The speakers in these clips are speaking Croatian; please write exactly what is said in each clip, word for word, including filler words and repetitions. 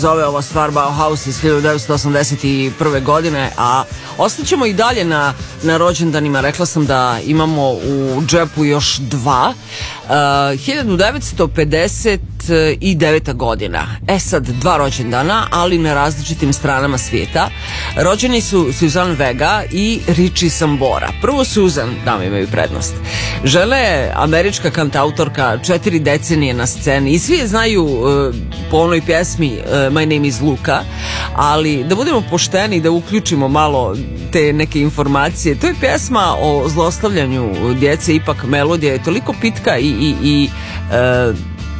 zove ova stvar Bauhaus iz hiljadu devetsto osamdeset prve godine, a ostaćemo i dalje na, na rođendanima. Rekla sam da imamo u džepu još dva. Uh, hiljadu devetsto pedeset deveta godina. E sad, dva rođendana, ali na različitim stranama svijeta. Rođeni su Suzanne Vega i Richie Sambora. Prvo Susan, dame imaju prednost. Žena je američka kantautorka, četiri decenije na sceni i svi je znaju uh, po onoj pjesmi uh, My name is Luka, ali da budemo pošteni, da uključimo malo te neke informacije. To je pjesma o zlostavljanju djece, ipak melodija je toliko pitka i, i, i uh,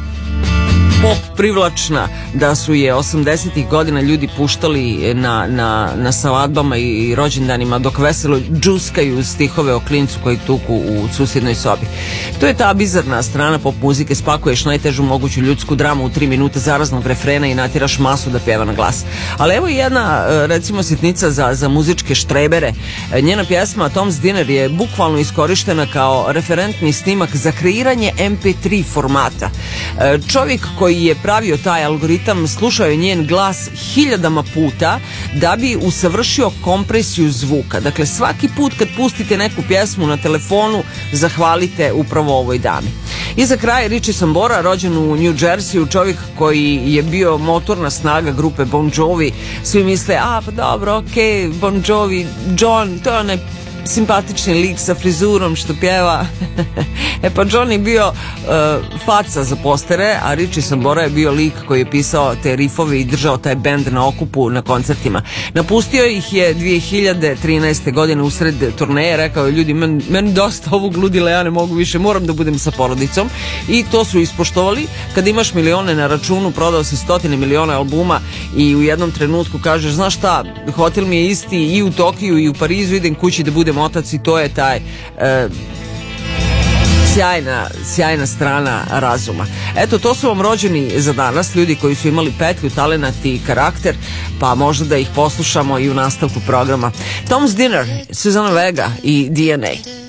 pop privlačna da su je osamdesetih godina ljudi puštali na, na, na svadbama i rođendanima dok veselo džuskaju stihove o klincu koji tuku u susjednoj sobi. To je ta bizarna strana pop muzike. Spakuješ najtežu moguću ljudsku dramu u tri minute zaraznog refrena i natiraš masu da pjeva na glas. Ali evo jedna, recimo, sitnica za, za muzičke štrebere. Njena pjesma Tom's Dinner je bukvalno iskorištena kao referentni snimak za kreiranje em pe tri formata. Čovjek koji je pravio taj algoritam slušao je njen glas hiljadama puta da bi usavršio kompresiju zvuka. Dakle, svaki put kad pustite neku pjesmu na telefonu, zahvalite upravo ovoj dami. I za kraj Richie Sambora, rođen u New Jerseyu, čovjek koji je bio motorna snaga grupe Bon Jovi. Svi misle, a pa dobro, ok, Bon Jovi, John, to je onaj simpatični lik sa frizurom što pjeva. E pa John je bio uh, faca za postere, a Richie Sambora je bio lik koji je pisao te rifove i držao taj bend na okupu na koncertima. Napustio ih je dvije hiljade trinaeste. godine usred turneje, rekao je, ljudi, meni, meni dosta ovog ludila, ja ne mogu više, moram da budem sa porodicom, i to su ispoštovali. Kad imaš milione na računu, prodao si stotine miliona albuma i u jednom trenutku kažeš, znaš šta, hotel mi je isti i u Tokiju i u Parizu, idem kući da budem otac, i to je taj uh, sjajna, sjajna strana razuma. Eto, to su vam rođeni za danas, ljudi koji su imali petlju, talenat i karakter, pa možda da ih poslušamo i u nastavku programa. Tom's Dinner, Suzanne Vega i D N A.